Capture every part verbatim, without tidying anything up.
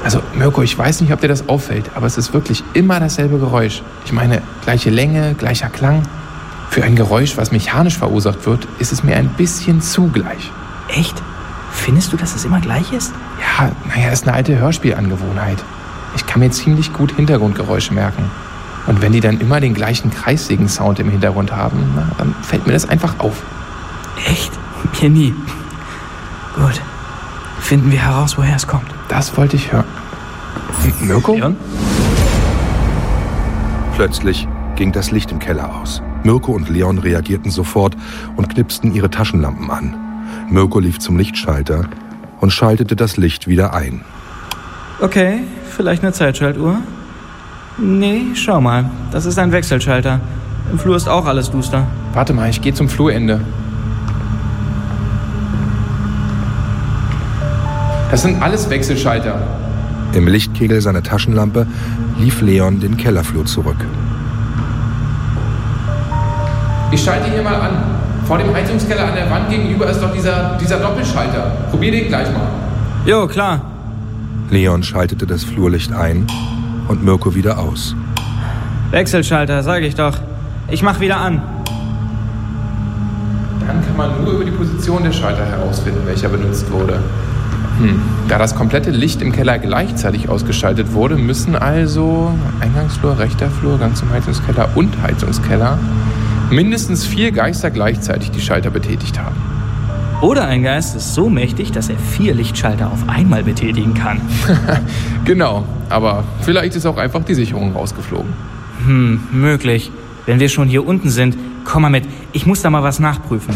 Also Mirko, ich weiß nicht, ob dir das auffällt, aber es ist wirklich immer dasselbe Geräusch. Ich meine, gleiche Länge, gleicher Klang. Für ein Geräusch, was mechanisch verursacht wird, ist es mir ein bisschen zu gleich. Echt? Findest du, dass es immer gleich ist? Ja, naja, ist eine alte Hörspielangewohnheit. Ich kann mir ziemlich gut Hintergrundgeräusche merken. Und wenn die dann immer den gleichen Kreissägen-Sound im Hintergrund haben, na, dann fällt mir das einfach auf. Echt? Mir nie. Gut. Finden wir heraus, woher es kommt. Das wollte ich hören. M- Mirko? Leon? Plötzlich ging das Licht im Keller aus. Mirko und Leon reagierten sofort und knipsten ihre Taschenlampen an. Mirko lief zum Lichtschalter und schaltete das Licht wieder ein. Okay, vielleicht eine Zeitschaltuhr? Nee, schau mal. Das ist ein Wechselschalter. Im Flur ist auch alles duster. Warte mal, ich gehe zum Flurende. Das sind alles Wechselschalter. Im Lichtkegel seiner Taschenlampe lief Leon den Kellerflur zurück. Ich schalte hier mal an. Vor dem Heizungskeller an der Wand gegenüber ist doch dieser, dieser Doppelschalter. Probier den gleich mal. Jo, klar. Leon schaltete das Flurlicht ein und Mirko wieder aus. Wechselschalter, sag ich doch. Ich mach wieder an. Dann kann man nur über die Position der Schalter herausfinden, welcher benutzt wurde. Hm. Da das komplette Licht im Keller gleichzeitig ausgeschaltet wurde, müssen also Eingangsflur, rechter Flur, Gang zum Heizungskeller und Heizungskeller mindestens vier Geister gleichzeitig die Schalter betätigt haben. Oder ein Geist ist so mächtig, dass er vier Lichtschalter auf einmal betätigen kann. Genau, aber vielleicht ist auch einfach die Sicherung rausgeflogen. Hm, möglich. Wenn wir schon hier unten sind, komm mal mit. Ich muss da mal was nachprüfen.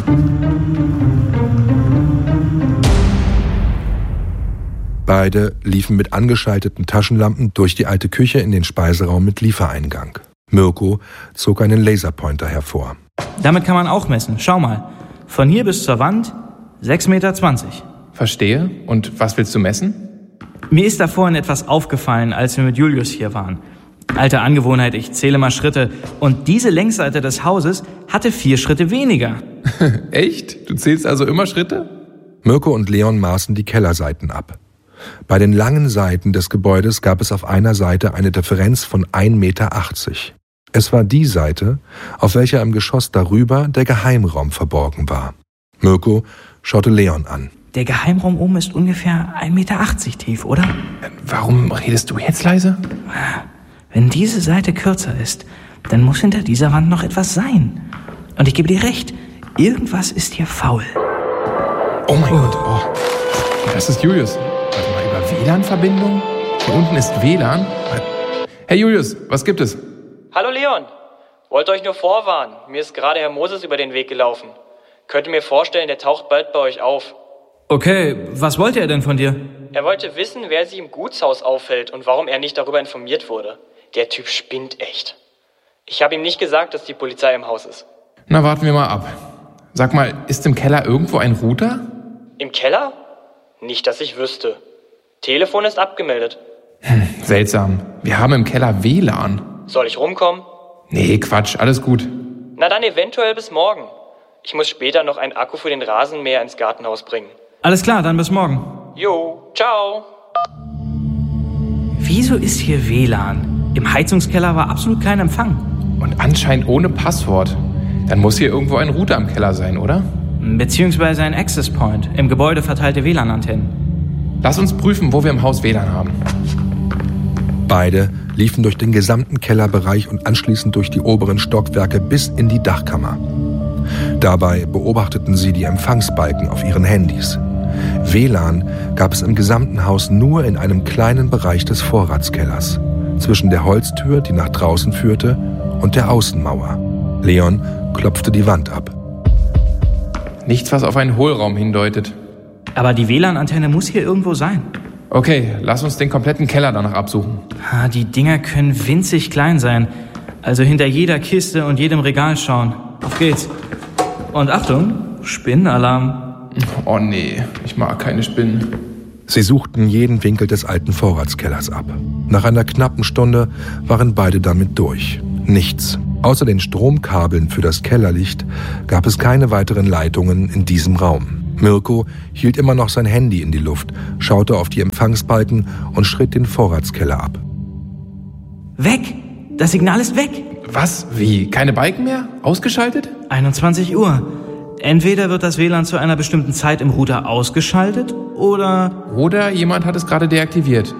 Beide liefen mit angeschalteten Taschenlampen durch die alte Küche in den Speiseraum mit Liefereingang. Mirko zog einen Laserpointer hervor. Damit kann man auch messen. Schau mal. Von hier bis zur Wand sechs Komma zwanzig Meter. Verstehe. Und was willst du messen? Mir ist da vorhin etwas aufgefallen, als wir mit Julius hier waren. Alte Angewohnheit, ich zähle mal Schritte. Und diese Längsseite des Hauses hatte vier Schritte weniger. Echt? Du zählst also immer Schritte? Mirko und Leon maßen die Kellerseiten ab. Bei den langen Seiten des Gebäudes gab es auf einer Seite eine Differenz von ein Komma achtzig Meter. Es war die Seite, auf welcher im Geschoss darüber der Geheimraum verborgen war. Mirko schaute Leon an. Der Geheimraum oben ist ungefähr ein Komma achtzig Meter tief, oder? Warum redest du jetzt leise? Wenn diese Seite kürzer ist, dann muss hinter dieser Wand noch etwas sein. Und ich gebe dir recht, irgendwas ist hier faul. Oh mein oh. Gott, oh. Das ist Julius. Warte mal, über W L A N-Verbindung? Hier unten ist W L A N. Hey Julius, was gibt es? Hallo Leon. Wollte euch nur vorwarnen. Mir ist gerade Herr Moses über den Weg gelaufen. Könnte mir vorstellen, der taucht bald bei euch auf. Okay, was wollte er denn von dir? Er wollte wissen, wer sich im Gutshaus aufhält und warum er nicht darüber informiert wurde. Der Typ spinnt echt. Ich habe ihm nicht gesagt, dass die Polizei im Haus ist. Na, warten wir mal ab. Sag mal, ist im Keller irgendwo ein Router? Im Keller? Nicht, dass ich wüsste. Telefon ist abgemeldet. Hm, seltsam. Wir haben im Keller W L A N. Soll ich rumkommen? Nee, Quatsch, alles gut. Na dann eventuell bis morgen. Ich muss später noch einen Akku für den Rasenmäher ins Gartenhaus bringen. Alles klar, dann bis morgen. Jo, ciao. Wieso ist hier W L A N? Im Heizungskeller war absolut kein Empfang. Und anscheinend ohne Passwort. Dann muss hier irgendwo ein Router im Keller sein, oder? Beziehungsweise ein Access Point. Im Gebäude verteilte W L A N-Antennen. Lass uns prüfen, wo wir im Haus W L A N haben. Beide liefen durch den gesamten Kellerbereich und anschließend durch die oberen Stockwerke bis in die Dachkammer. Dabei beobachteten sie die Empfangsbalken auf ihren Handys. W L A N gab es im gesamten Haus nur in einem kleinen Bereich des Vorratskellers, zwischen der Holztür, die nach draußen führte, und der Außenmauer. Leon klopfte die Wand ab. Nichts, was auf einen Hohlraum hindeutet. Aber die W L A N-Antenne muss hier irgendwo sein. Okay, lass uns den kompletten Keller danach absuchen. Ah, die Dinger können winzig klein sein. Also hinter jeder Kiste und jedem Regal schauen. Auf geht's. Und Achtung, Spinnenalarm. Oh nee, ich mag keine Spinnen. Sie suchten jeden Winkel des alten Vorratskellers ab. Nach einer knappen Stunde waren beide damit durch. Nichts. Außer den Stromkabeln für das Kellerlicht gab es keine weiteren Leitungen in diesem Raum. Mirko hielt immer noch sein Handy in die Luft, schaute auf die Empfangsbalken und schritt den Vorratskeller ab. Weg! Das Signal ist weg! Was? Wie? Keine Balken mehr? Ausgeschaltet? einundzwanzig Uhr. Entweder wird das W L A N zu einer bestimmten Zeit im Router ausgeschaltet oder... Oder jemand hat es gerade deaktiviert.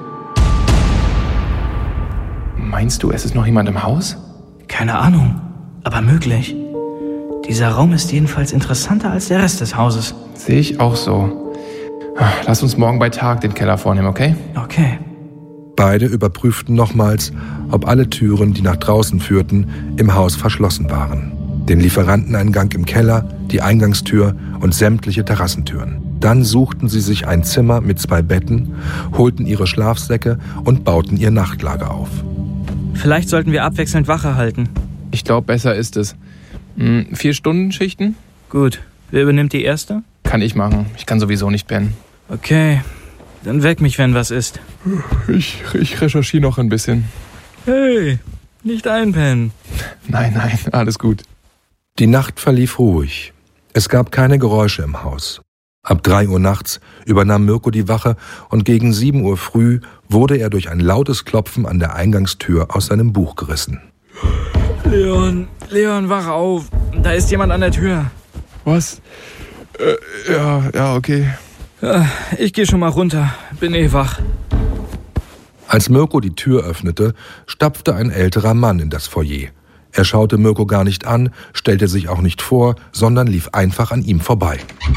Meinst du, es ist noch jemand im Haus? Keine Ahnung, aber möglich. Dieser Raum ist jedenfalls interessanter als der Rest des Hauses. Sehe ich auch so. Lass uns morgen bei Tag den Keller vornehmen, okay? Okay. Beide überprüften nochmals, ob alle Türen, die nach draußen führten, im Haus verschlossen waren. Den Lieferanteneingang im Keller, die Eingangstür und sämtliche Terrassentüren. Dann suchten sie sich ein Zimmer mit zwei Betten, holten ihre Schlafsäcke und bauten ihr Nachtlager auf. Vielleicht sollten wir abwechselnd Wache halten. Ich glaube, besser ist es. Hm, vier Stunden Schichten? Gut. Wer übernimmt die erste? Kann ich machen. Ich kann sowieso nicht pennen. Okay. Dann weck mich, wenn was ist. Ich, ich recherchiere noch ein bisschen. Hey, nicht einpennen. Nein, nein, alles gut. Die Nacht verlief ruhig. Es gab keine Geräusche im Haus. Ab drei Uhr nachts übernahm Mirko die Wache und gegen sieben Uhr früh wurde er durch ein lautes Klopfen an der Eingangstür aus seinem Buch gerissen. Leon, Leon, wach auf. Da ist jemand an der Tür. Was? Äh, ja, ja, okay. Ich gehe schon mal runter. Bin eh wach. Als Mirko die Tür öffnete, stapfte ein älterer Mann in das Foyer. Er schaute Mirko gar nicht an, stellte sich auch nicht vor, sondern lief einfach an ihm vorbei.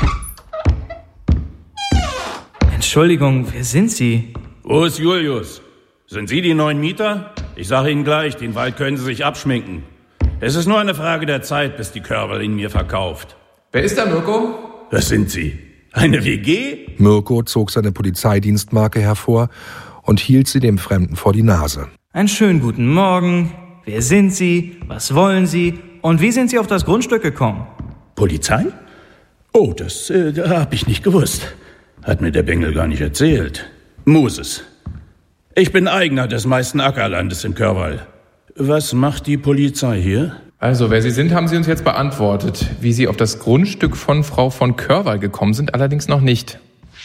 Entschuldigung, wer sind Sie? Wo ist Julius? Sind Sie die neuen Mieter? Ich sage Ihnen gleich, den Wald können Sie sich abschminken. Es ist nur eine Frage der Zeit, bis die Körvel ihn mir verkauft. Wer ist da, Mirko? Was sind Sie? Eine W G? Mirko zog seine Polizeidienstmarke hervor und hielt sie dem Fremden vor die Nase. Einen schönen guten Morgen. Wer sind Sie? Was wollen Sie? Und wie sind Sie auf das Grundstück gekommen? Polizei? Oh, das äh, habe ich nicht gewusst. Hat mir der Bengel gar nicht erzählt. Moses. Ich bin Eigner des meisten Ackerlandes in Körwall. Was macht die Polizei hier? Also, wer Sie sind, haben Sie uns jetzt beantwortet. Wie Sie auf das Grundstück von Frau von Körwall gekommen sind, allerdings noch nicht.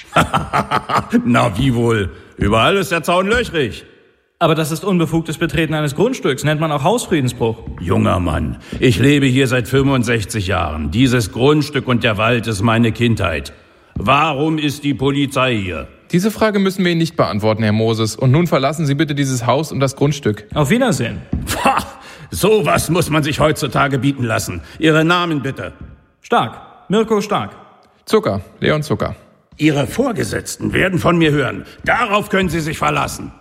Na, wie wohl? Überall ist der Zaun löchrig. Aber das ist unbefugtes Betreten eines Grundstücks, nennt man auch Hausfriedensbruch. Junger Mann, ich lebe hier seit fünfundsechzig Jahren. Dieses Grundstück und der Wald ist meine Kindheit. Warum ist die Polizei hier? Diese Frage müssen wir Ihnen nicht beantworten, Herr Moses. Und nun verlassen Sie bitte dieses Haus und das Grundstück. Auf Wiedersehen. Pah, sowas muss man sich heutzutage bieten lassen. Ihre Namen bitte. Stark. Mirko Stark. Zucker. Leon Zucker. Ihre Vorgesetzten werden von mir hören. Darauf können Sie sich verlassen.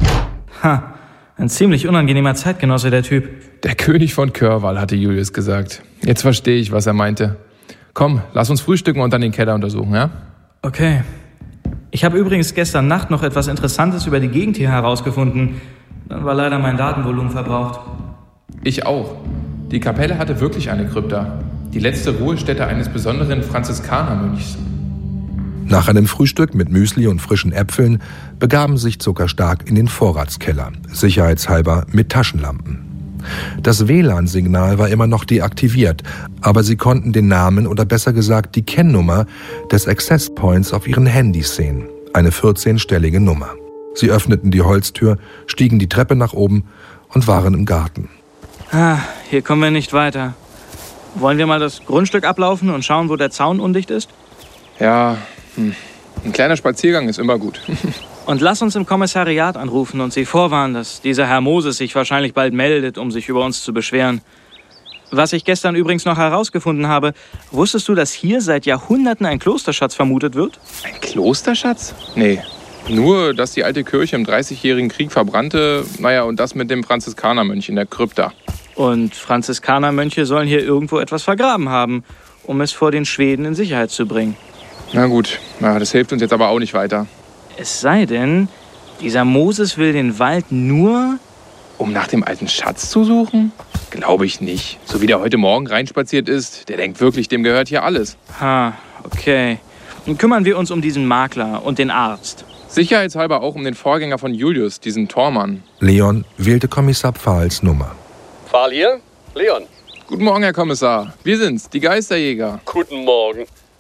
Ha, ein ziemlich unangenehmer Zeitgenosse, der Typ. Der König von Körwall, hatte Julius gesagt. Jetzt verstehe ich, was er meinte. Komm, lass uns frühstücken und dann den Keller untersuchen, ja? Okay. Ich habe übrigens gestern Nacht noch etwas Interessantes über die Gegend hier herausgefunden. Dann war leider mein Datenvolumen verbraucht. Ich auch. Die Kapelle hatte wirklich eine Krypta. Die letzte Ruhestätte eines besonderen Franziskanermönchs. Nach einem Frühstück mit Müsli und frischen Äpfeln begaben sich Zuckerstark in den Vorratskeller, sicherheitshalber mit Taschenlampen. Das W L A N-Signal war immer noch deaktiviert, aber sie konnten den Namen oder besser gesagt die Kennnummer des Access Points auf ihren Handys sehen, eine vierzehnstellige Nummer. Sie öffneten die Holztür, stiegen die Treppe nach oben und waren im Garten. Ah, hier kommen wir nicht weiter. Wollen wir mal das Grundstück ablaufen und schauen, wo der Zaun undicht ist? Ja, hm. Ein kleiner Spaziergang ist immer gut. Und lass uns im Kommissariat anrufen und sie vorwarnen, dass dieser Herr Moses sich wahrscheinlich bald meldet, um sich über uns zu beschweren. Was ich gestern übrigens noch herausgefunden habe, wusstest du, dass hier seit Jahrhunderten ein Klosterschatz vermutet wird? Ein Klosterschatz? Nee. Nur, dass die alte Kirche im dreißigjährigen Krieg verbrannte, naja, und das mit dem Franziskanermönch in der Krypta. Und Franziskanermönche sollen hier irgendwo etwas vergraben haben, um es vor den Schweden in Sicherheit zu bringen. Na gut, na, das hilft uns jetzt aber auch nicht weiter. Es sei denn, dieser Moses will den Wald nur... Um nach dem alten Schatz zu suchen? Glaube ich nicht. So wie der heute Morgen reinspaziert ist, der denkt wirklich, dem gehört hier alles. Ha, okay. Dann kümmern wir uns um diesen Makler und den Arzt. Sicherheitshalber auch um den Vorgänger von Julius, diesen Tormann. Leon wählte Kommissar Pfahls Nummer. Pfahl hier? Leon. Guten Morgen, Herr Kommissar. Wir sind's, die Geisterjäger. Guten Morgen.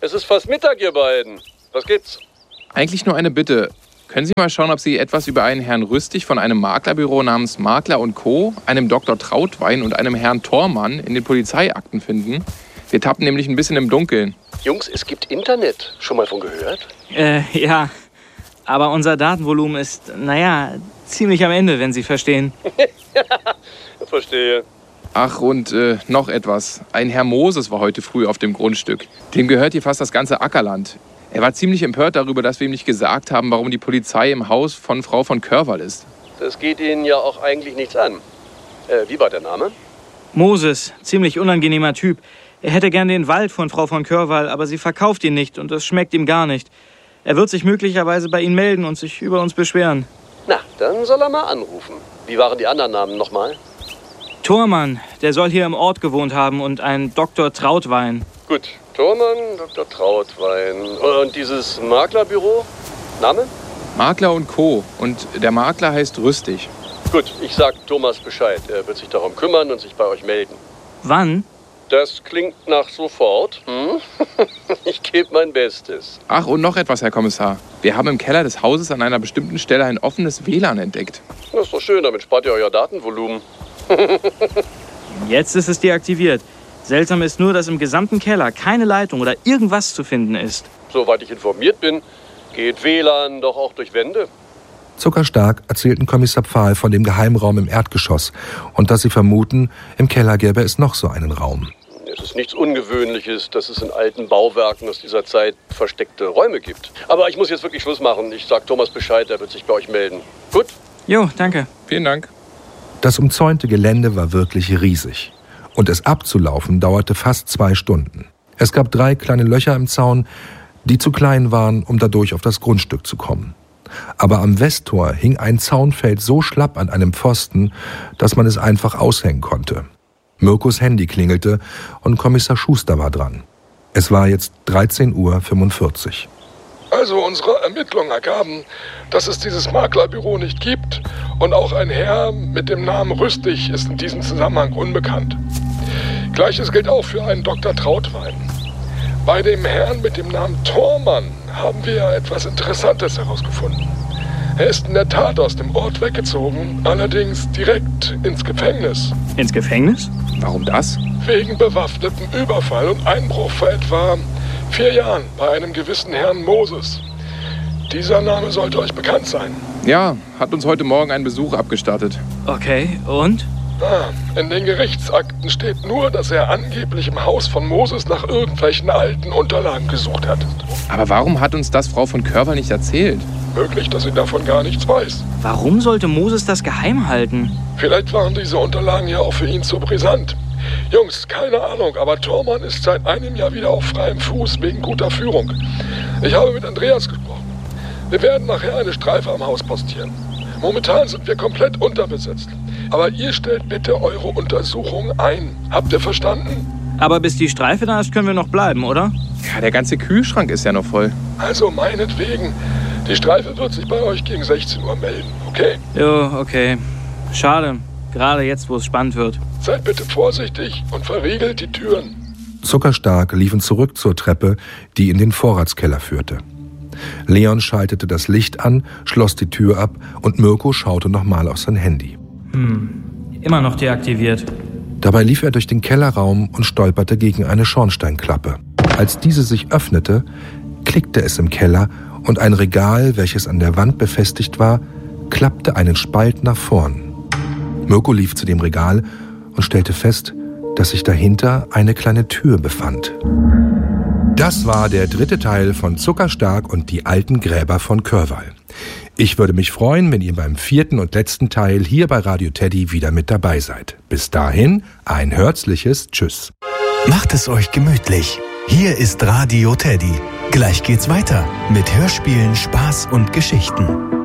Es ist fast Mittag, ihr beiden. Was gibt's? Eigentlich nur eine Bitte. Können Sie mal schauen, ob Sie etwas über einen Herrn Rüstig von einem Maklerbüro namens Makler und Co., einem Doktor Trautwein und einem Herrn Thormann in den Polizeiakten finden? Wir tappen nämlich ein bisschen im Dunkeln. Jungs, es gibt Internet. Schon mal von gehört? Äh, ja. Aber unser Datenvolumen ist, naja, ziemlich am Ende, wenn Sie verstehen. Verstehe. Ach, und äh, noch etwas. Ein Herr Moses war heute früh auf dem Grundstück. Dem gehört hier fast das ganze Ackerland. Er war ziemlich empört darüber, dass wir ihm nicht gesagt haben, warum die Polizei im Haus von Frau von Körwall ist. Das geht Ihnen ja auch eigentlich nichts an. Äh, wie war der Name? Moses, ziemlich unangenehmer Typ. Er hätte gern den Wald von Frau von Körwall, aber sie verkauft ihn nicht und das schmeckt ihm gar nicht. Er wird sich möglicherweise bei Ihnen melden und sich über uns beschweren. Na, dann soll er mal anrufen. Wie waren die anderen Namen nochmal? Thormann, der soll hier im Ort gewohnt haben und ein Doktor Trautwein. Gut, Thormann, Doktor Trautwein. Und dieses Maklerbüro? Name? Makler und Co. Und der Makler heißt Rüstig. Gut, ich sag Thomas Bescheid. Er wird sich darum kümmern und sich bei euch melden. Wann? Das klingt nach sofort. Hm? Ich gebe mein Bestes. Ach, und noch etwas, Herr Kommissar. Wir haben im Keller des Hauses an einer bestimmten Stelle ein offenes W L A N entdeckt. Das ist doch schön, damit spart ihr euer Datenvolumen. Jetzt ist es deaktiviert. Seltsam ist nur, dass im gesamten Keller keine Leitung oder irgendwas zu finden ist. Soweit ich informiert bin, geht W L A N doch auch durch Wände. Zuckerstark erzählten Kommissar Pfahl von dem Geheimraum im Erdgeschoss und dass sie vermuten, im Keller gäbe es noch so einen Raum. Es ist nichts Ungewöhnliches, dass es in alten Bauwerken aus dieser Zeit versteckte Räume gibt. Aber ich muss jetzt wirklich Schluss machen. Ich sag Thomas Bescheid, er wird sich bei euch melden. Gut? Jo, danke. Vielen Dank. Das umzäunte Gelände war wirklich riesig. Und es abzulaufen dauerte fast zwei Stunden. Es gab drei kleine Löcher im Zaun, die zu klein waren, um dadurch auf das Grundstück zu kommen. Aber am Westtor hing ein Zaunfeld so schlapp an einem Pfosten, dass man es einfach aushängen konnte. Mirkos Handy klingelte und Kommissar Schuster war dran. Es war jetzt dreizehn Uhr fünfundvierzig. Also unsere Ermittlungen ergaben, dass es dieses Maklerbüro nicht gibt und auch ein Herr mit dem Namen Rüstig ist in diesem Zusammenhang unbekannt. Gleiches gilt auch für einen Doktor Trautwein. Bei dem Herrn mit dem Namen Thormann haben wir etwas Interessantes herausgefunden. Er ist in der Tat aus dem Ort weggezogen, allerdings direkt ins Gefängnis. Ins Gefängnis? Warum das? Wegen bewaffneten Überfall und Einbruch vor etwa vier Jahren bei einem gewissen Herrn Moses. Dieser Name sollte euch bekannt sein. Ja, hat uns heute Morgen einen Besuch abgestattet. Okay, und? Ah, in den Gerichtsakten steht nur, dass er angeblich im Haus von Moses nach irgendwelchen alten Unterlagen gesucht hat. Aber warum hat uns das Frau von Körwall nicht erzählt? Möglich, dass sie davon gar nichts weiß. Warum sollte Moses das geheim halten? Vielleicht waren diese Unterlagen ja auch für ihn zu brisant. Jungs, keine Ahnung, aber Thormann ist seit einem Jahr wieder auf freiem Fuß wegen guter Führung. Ich habe mit Andreas gesprochen. Wir werden nachher eine Streife am Haus postieren. Momentan sind wir komplett unterbesetzt. Aber ihr stellt bitte eure Untersuchung ein. Habt ihr verstanden? Aber bis die Streife da ist, können wir noch bleiben, oder? Ja, der ganze Kühlschrank ist ja noch voll. Also meinetwegen. Die Streife wird sich bei euch gegen sechzehn Uhr melden, okay? Jo, okay. Schade. Gerade jetzt, wo es spannend wird. Seid bitte vorsichtig und verriegelt die Türen. Zuckerstark liefen zurück zur Treppe, die in den Vorratskeller führte. Leon schaltete das Licht an, schloss die Tür ab und Mirko schaute nochmal auf sein Handy. Hm, immer noch deaktiviert. Dabei lief er durch den Kellerraum und stolperte gegen eine Schornsteinklappe. Als diese sich öffnete, klickte es im Keller und ein Regal, welches an der Wand befestigt war, klappte einen Spalt nach vorn. Mirko lief zu dem Regal und stellte fest, dass sich dahinter eine kleine Tür befand. Das war der dritte Teil von Zuckerstark und die alten Gräber von Körwall. Ich würde mich freuen, wenn ihr beim vierten und letzten Teil hier bei Radio Teddy wieder mit dabei seid. Bis dahin ein herzliches Tschüss. Macht es euch gemütlich. Hier ist Radio Teddy. Gleich geht's weiter mit Hörspielen, Spaß und Geschichten.